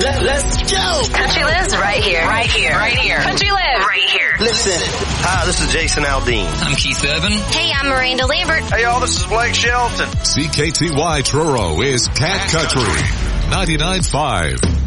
Let's go. Country lives right here. Right here. Right here. Country lives right here. Listen. Hi, this is Jason Aldean. I'm Keith Urban. Hey, I'm Miranda Lambert. Hey, y'all, this is Blake Shelton. CKTY Truro is Cat Country 99.5.